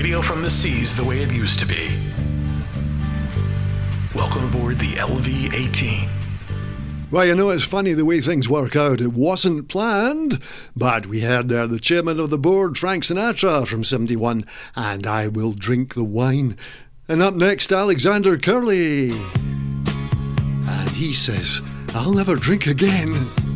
Radio from the seas the way it used to be. Welcome aboard the LV-18. Well, you know, it's funny the way things work out. It wasn't planned, but we had there the chairman of the board, Frank Sinatra, from 71, and I Will Drink the Wine. And up next, Alexander Curley. And he says, I'll never drink again.